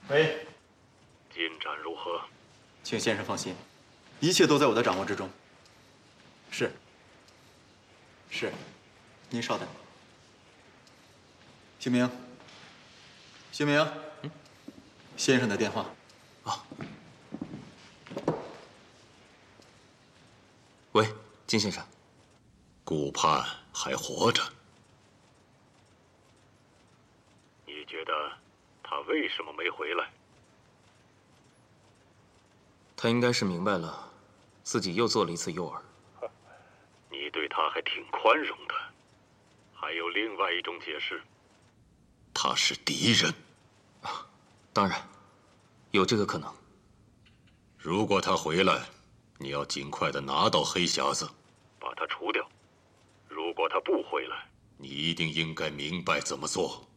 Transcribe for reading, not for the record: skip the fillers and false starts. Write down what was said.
喂， 进展如何？ 请先生放心，一切都在我的掌握之中。是。您稍等。姓名。姓名。先生的电话。 啊。喂，金先生。 顾盼还活着。你觉得他为什么没回来？ 他应该是明白了，自己又做了一次诱饵。 你对他还挺宽容的。还有另外一种解释，他是敌人。 当然，有这个可能。 如果他回来，你要尽快的拿到黑匣子，把他除掉。如果他不回来，你一定应该明白怎么做。